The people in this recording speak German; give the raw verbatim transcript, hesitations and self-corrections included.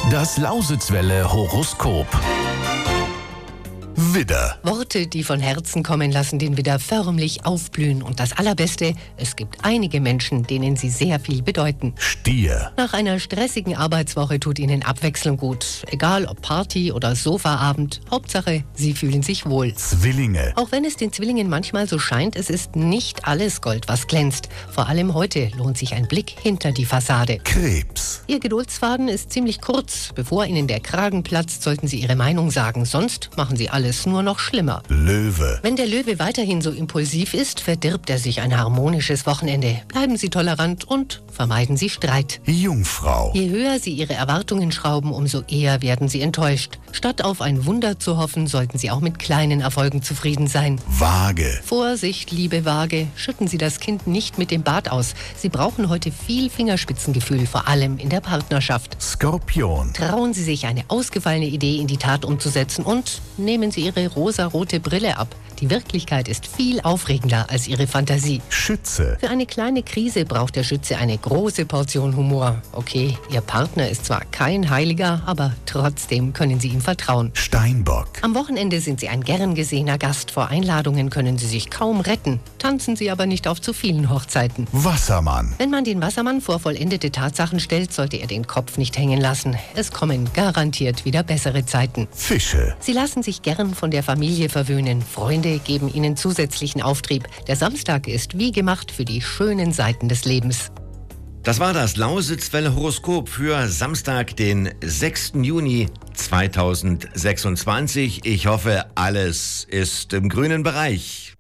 Das Lausitzwelle Horoskop. Widder. Worte, die von Herzen kommen, lassen den Widder förmlich aufblühen. Und das Allerbeste, es gibt einige Menschen, denen sie sehr viel bedeuten. Stier. Nach einer stressigen Arbeitswoche tut ihnen Abwechslung gut. Egal ob Party oder Sofaabend, Hauptsache, sie fühlen sich wohl. Zwillinge. Auch wenn es den Zwillingen manchmal so scheint, es ist nicht alles Gold, was glänzt. Vor allem heute lohnt sich ein Blick hinter die Fassade. Krebs. Ihr Geduldsfaden ist ziemlich kurz. Bevor ihnen der Kragen platzt, sollten sie ihre Meinung sagen. Sonst machen sie alles nur noch schlimmer. Löwe. Wenn der Löwe weiterhin so impulsiv ist, verdirbt er sich ein harmonisches Wochenende. Bleiben Sie tolerant und vermeiden Sie Streit. Jungfrau. Je höher Sie Ihre Erwartungen schrauben, umso eher werden Sie enttäuscht. Statt auf ein Wunder zu hoffen, sollten Sie auch mit kleinen Erfolgen zufrieden sein. Waage. Vorsicht, liebe Waage, schütten Sie das Kind nicht mit dem Bad aus. Sie brauchen heute viel Fingerspitzengefühl, vor allem in der Partnerschaft. Skorpion. Trauen Sie sich, eine ausgefallene Idee in die Tat umzusetzen und nehmen Sie Ihre rosarote Brille ab. Die Wirklichkeit ist viel aufregender als Ihre Fantasie. Schütze. Für eine kleine Krise braucht der Schütze eine große Portion Humor. Okay, Ihr Partner ist zwar kein Heiliger, aber trotzdem können Sie ihm vertrauen. Steinbock. Am Wochenende sind Sie ein gern gesehener Gast. Vor Einladungen können Sie sich kaum retten. Tanzen Sie aber nicht auf zu vielen Hochzeiten. Wassermann. Wenn man den Wassermann vor vollendete Tatsachen stellt, sollte er den Kopf nicht hängen lassen. Es kommen garantiert wieder bessere Zeiten. Fische. Sie lassen sich gern von der Familie verwöhnen. Freunde geben ihnen zusätzlichen Auftrieb. Der Samstag ist wie gemacht für die schönen Seiten des Lebens. Das war das Lausitzwelle-Horoskop für Samstag, den sechsten Juni zweitausendsechsundzwanzig. Ich hoffe, alles ist im grünen Bereich.